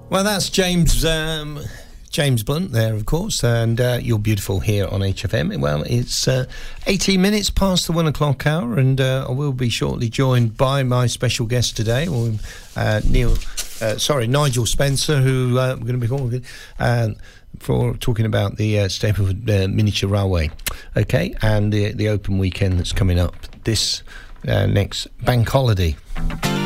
Well, that's James Blunt there, of course, and You're Beautiful here on HFM. Well, it's 18 minutes past the 1 o'clock hour, and I will be shortly joined by my special guest today, Nigel Spencer, who we're going to be calling for talking about the Stapleford Miniature Railway, okay, and the open weekend that's coming up this next bank holiday.